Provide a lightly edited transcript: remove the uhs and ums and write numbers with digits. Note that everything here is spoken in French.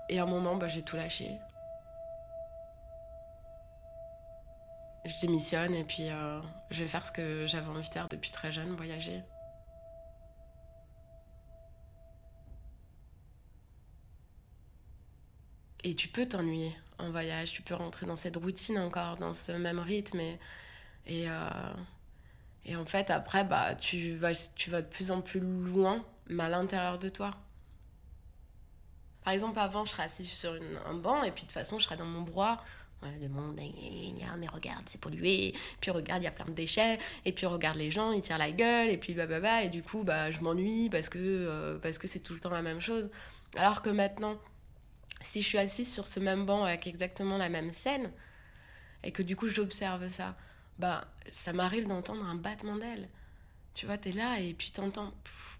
Et à un moment, j'ai tout lâché. Je démissionne et puis je vais faire ce que j'avais envie de faire depuis très jeune, voyager. Et tu peux t'ennuyer en voyage, tu peux rentrer dans cette routine encore, dans ce même rythme. Et, euh, et en fait, après, tu vas de plus en plus loin, mais à l'intérieur de toi. Par exemple, avant, je serais assise sur un banc et puis de toute façon, je serais dans mon brouhaha. Ouais, le monde, mais regarde, c'est pollué. Puis regarde, il y a plein de déchets. Et puis regarde les gens, ils tirent la gueule. Et puis bah. Et du coup, je m'ennuie parce que c'est tout le temps la même chose. Alors que maintenant, si je suis assise sur ce même banc avec exactement la même scène, et que du coup j'observe ça, ça m'arrive d'entendre un battement d'ailes. Tu vois, t'es là et puis t'entends.